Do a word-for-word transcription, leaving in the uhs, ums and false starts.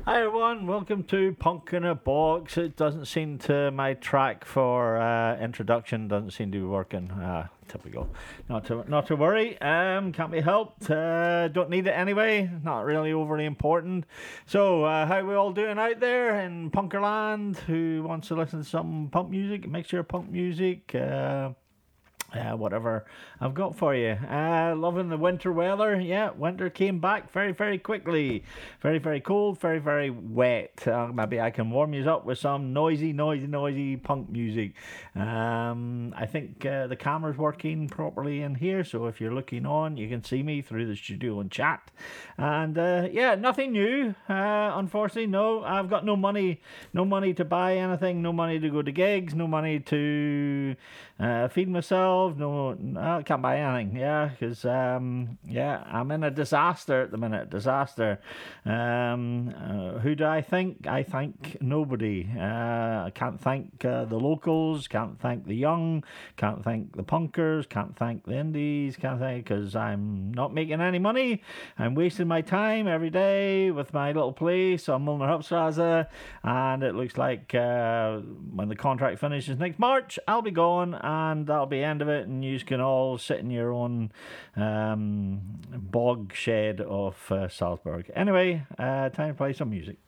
Hi everyone, welcome to Punk in a Box. It doesn't seem to, my track for uh, introduction doesn't seem to be working. Uh, typical. Not to not to worry. Um, can't be helped. Uh, don't need it anyway. Not really overly important. So, uh, how we all doing out there in Punkerland? Who wants to listen to some punk music? Make sure punk music. Uh, Uh, whatever I've got for you. Uh, loving the winter weather. Yeah, winter came back very, very quickly. Very, very cold, very, very wet. Uh, maybe I can warm you up with some noisy, noisy, noisy punk music. Um, I think uh, the camera's working properly in here, so if you're looking on, you can see me through the studio and chat. And uh, yeah, nothing new. Uh, unfortunately, no. I've got no money, no money to buy anything, no money to go to gigs, no money to uh, feed myself. No, no, I can't buy anything. Yeah, because um, yeah, I'm in a disaster at the minute. Disaster. Um, uh, who do I thank? I thank nobody. Uh, I can't thank uh, the locals. Can't thank the young. Can't thank the punkers. Can't thank the indies. Can't thank because I'm not making any money. I'm wasting my time every day with my little place on Milner Hupstrasse, and it looks like uh, when the contract finishes next March, I'll be gone, and that'll be the end of it. And you can all sit in your own um, bog shed of uh, Salzburg. Anyway, uh, time to play some music.